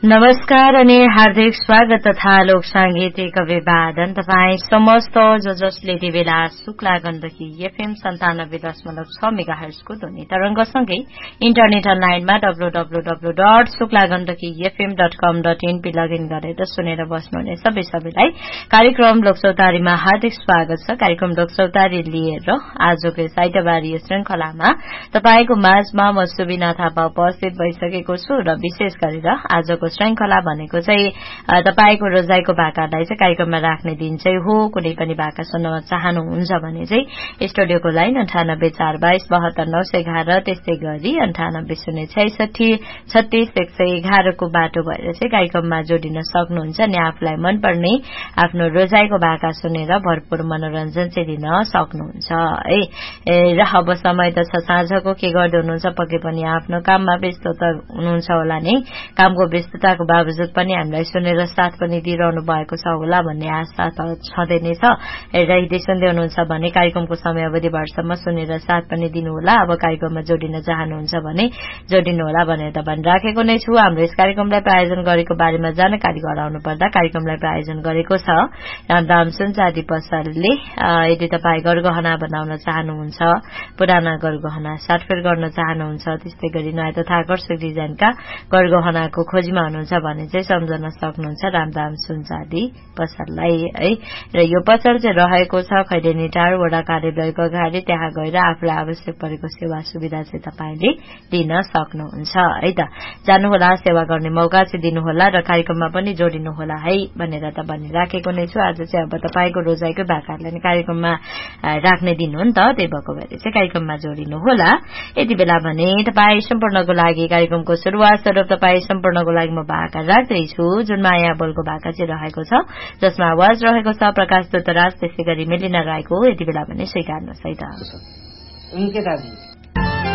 नमस्कार अनि हार्दिक स्वागत तथा लोक सांगीतिक अभिवादन तपाईँ समस्त जसले यति बेला शुक्ला गण्डकी एफएम 97.6 मेगाहर्जको ध्वनि तरंगसँगै इन्टरनेट अनलाइनमा www.शुक्लागण्डकीfm.com.in लगइन गरेर सुनेर बस्नुहुने सबैलाई कार्यक्रम लोकचौतारीमा हार्दिक स्वागत छ। कार्यक्रम लोकचौतारी लिएर आजको साइटबारी श्रृंखलामा तपाईको माझमा म सुबिना थापा उपस्थित भइसकेको छु र विशेष गरेर आजको श्रृंखला भनेको चाहिँ तपाईको रोजाइको भाकालाई चाहिँ कार्यक्रममा राख्ने दिन चाहिँ हो। कुनै पनि भाका सुन्न चाहनुहुन्छ भने चाहिँ स्टुडियोको लाइन 9842272911 त्यस्तै गरी 9806636111 को बाटो भएर चाहिँ कार्यक्रममा जोडिन सक्नुहुन्छ अनि आफूलाई मनपर्ने आफ्नो रोजाइको भाका सुनेर भरपूर मनोरञ्जन चाहिँ दिन सक्नुहुन्छ है। र अब समय त छ साँझको के गर्दै हुनुहुन्छ, पक्कै पनि आफ्नो काममा व्यस्त त हुनुहुन्छ होला नै। कामको व्यस्तताको बावजुद पनि हामीलाई सुनेर साथ पनि दिइरहनु भएको छ होला भन्ने आशा त छँदै नै छ। हेर्दै सुन्दै हुनुहुन्छ भने कार्यक्रमको समयावधि भरसम्म सुनेर साथ पनि दिनुहोला। अब कार्यक्रममा जोडिन चाहनुहुन्छ भने जोडिनु होला भनेर त भनिराखेको नै छु। हाम्रो यस कार्यक्रमलाई प्रायोजन गरेको बारेमा जानकारी गराउनु पर्दा कार्यक्रमलाई प्रायोजन गरेको छ रामदाम सुनचाँदी पसलले। यदि तपाईँ गरगहना बनाउन चाहनुहुन्छ, पुराना गरगहना साटफेर गर्न चाहनुहुन्छ, त्यस्तै गरी नयाँ तथा आकर्षक डिजाइनका गरगहनाको खोजीमा हुनुहुन्छ भने चाहिँ सम्झन सक्नुहुन्छ रामदाम सुनचाँदी पसललाई है। र यो पसल चाहिँ रहेको छ खैरेनी टाढो वडा कार्यालयको अगाडि। त्यहाँ गएर आफूलाई आवश्यक परेको सेवा सुविधा चाहिँ तपाईले लिन सक्नुहुन्छ है त। जानुहोला, सेवा गर्ने मौका चाहिँ दिनुहोला र कार्यक्रममा पनि जोडिनुहोला है भनेर त भनिराखेको नै छु। आज चाहिँ अब तपाईको रोजाइको भाकाहरूलाई कार्यक्रममा राख्ने दिन हो नि त, त्यही भएको भएर चाहिँ कार्यक्रममा जोडिनुहोला। यति बेला भने तपाईँ सम्पूर्णको लागि कार्यक्रमको शुरूआत स्वरूप तपाईँ सम्पूर्णको लागि म भाका राख्दैछु जुन माया बोलको भाका चाहिँ रहेको छ, जसमा आवाज रहेको छ प्रकाश दुतराज, त्यसै गरी मेलिना राईको। यति बेला भने स्वीकार्नुहोस् है त। उनके दादी